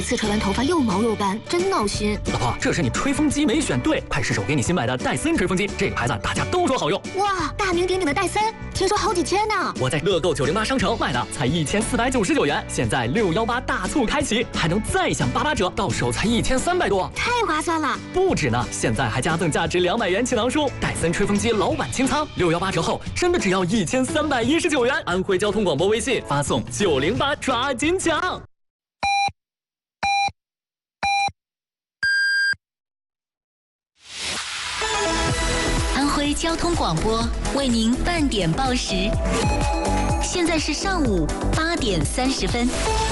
次吹完头发又毛又斑，真闹心。 老婆，这是你吹风机没选对，快试试我给你新买的戴森吹风机，这个牌子大家都说好用。 哇，大名鼎鼎的戴森，听说好几千呢。 我在乐购908商城买的，才1499元，现在618大促开启，还能再享88折，到手才1300多， 太划算了。 不止呢，现在还加赠价值200元气囊书，戴森吹风机老版清仓，618折后真的只要1319元。安徽交通广播微信发送908，抓紧抢。 安徽交通广播为您半点报时，现在是上午8点30分。